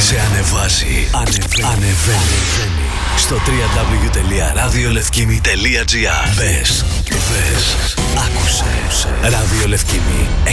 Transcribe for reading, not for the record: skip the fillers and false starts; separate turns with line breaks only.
Σε ανεβάζει. Ανεβαίνει. Στο www.radiolevkimi.gr. Μπες. Άκουσε. Ραδιολευκήμι 104,6.